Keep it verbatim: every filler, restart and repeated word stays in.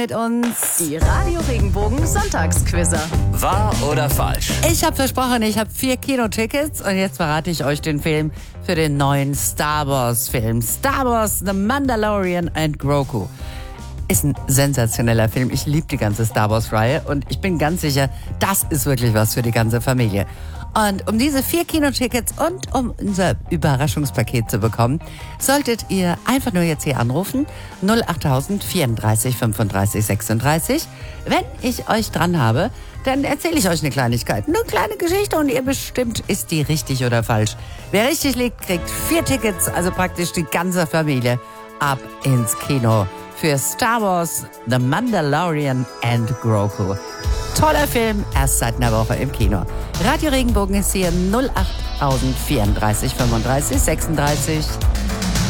Mit uns. Die Radio Regenbogen Sonntagsquizzer. Wahr oder falsch? Ich habe versprochen, ich habe vier Kinotickets und jetzt verrate ich euch den Film für den neuen Star Wars Film. Star Wars The Mandalorian and Grogu. Ist ein sensationeller Film. Ich liebe die ganze Star Wars Reihe und ich bin ganz sicher, das ist wirklich was für die ganze Familie. Und um diese vier Kinotickets und um unser Überraschungspaket zu bekommen, solltet ihr einfach nur jetzt hier anrufen. null achttausend vierunddreißig fünfunddreißig sechsunddreißig. Wenn ich euch dran habe, dann erzähle ich euch eine Kleinigkeit. Eine kleine Geschichte und ihr bestimmt, ist die richtig oder falsch. Wer richtig liegt, kriegt vier Tickets, also praktisch die ganze Familie, ab ins Kino für Star Wars The Mandalorian and Grogu. Toller Film, erst seit einer Woche im Kino. Radio Regenbogen ist hier null achttausend vierunddreißig fünfunddreißig sechsunddreißig.